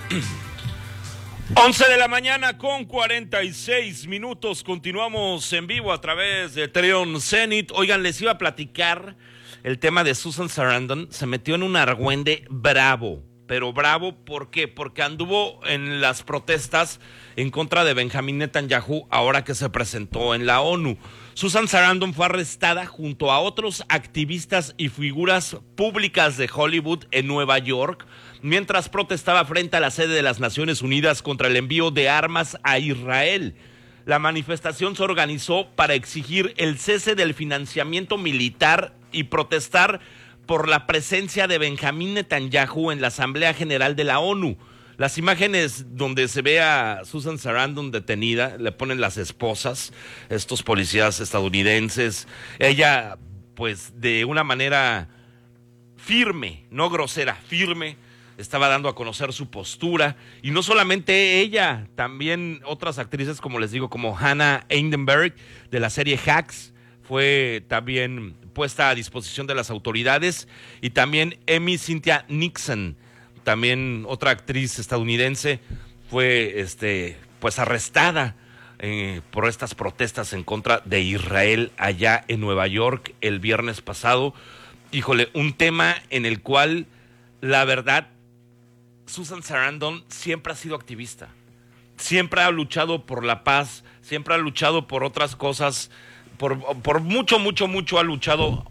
11 de la mañana con 46 minutos. Continuamos en vivo a través de Teleón Zenit. Oigan, les iba a platicar el tema de Susan Sarandon. Se metió en un argüende bravo. Pero bravo, ¿por qué? Porque anduvo en las protestas en contra de Benjamín Netanyahu ahora que se presentó en la ONU. Susan Sarandon fue arrestada junto a otros activistas y figuras públicas de Hollywood en Nueva York mientras protestaba frente a la sede de las Naciones Unidas contra el envío de armas a Israel. La manifestación se organizó para exigir el cese del financiamiento militar y protestar por la presencia de Benjamín Netanyahu en la Asamblea General de la ONU. Las imágenes donde se ve a Susan Sarandon detenida, le ponen las esposas, estos policías estadounidenses. Ella, pues, de una manera firme, no grosera, firme, estaba dando a conocer su postura. Y no solamente ella, también otras actrices, como les digo, como Hannah Einenberg, de la serie Hacks, fue también puesta a disposición de las autoridades, y también Amy Cynthia Nixon, también otra actriz estadounidense, fue pues arrestada por estas protestas en contra de Israel allá en Nueva York el viernes pasado. Híjole, un tema en el cual, la verdad, Susan Sarandon siempre ha sido activista, siempre ha luchado por la paz, siempre ha luchado por otras cosas, por mucho ha luchado.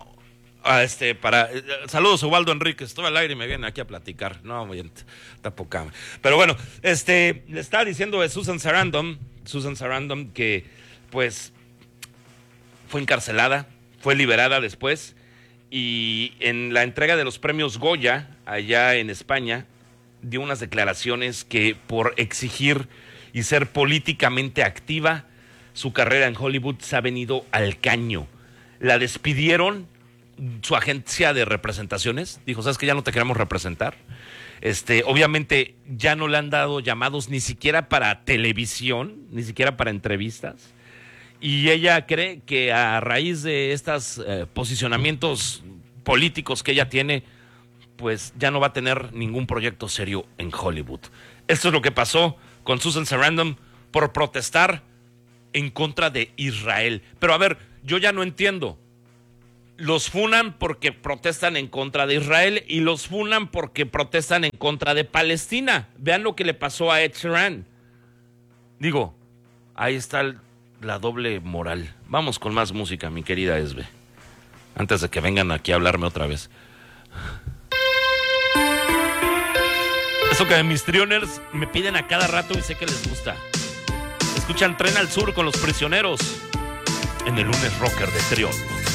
Saludos a Ubaldo Enrique, estoy al aire y me vienen aquí a platicar. No, muy poca. Pero bueno, le estaba diciendo de Susan Sarandon que pues fue encarcelada, fue liberada después, y en la entrega de los premios Goya allá en España dio unas declaraciones que por exigir y ser políticamente activa, su carrera en Hollywood se ha venido al caño. La despidieron su agencia de representaciones, dijo, ¿sabes qué? Ya no te queremos representar. Obviamente ya no le han dado llamados ni siquiera para televisión, ni siquiera para entrevistas. Y ella cree que a raíz de estos posicionamientos políticos que ella tiene, pues ya no va a tener ningún proyecto serio en Hollywood. Esto es lo que pasó con Susan Sarandon por protestar en contra de Israel. Pero a ver, yo ya no entiendo. Los funan porque protestan en contra de Israel y los funan porque protestan en contra de Palestina. Vean lo que le pasó a Ed Sheeran. Digo, ahí está la doble moral. Vamos con más música, mi querida Esbe, antes de que vengan aquí a hablarme otra vez. Eso que mis trioners me piden a cada rato y sé que les gusta. Escuchan Tren al Sur con Los Prisioneros en el lunes rocker de Trión.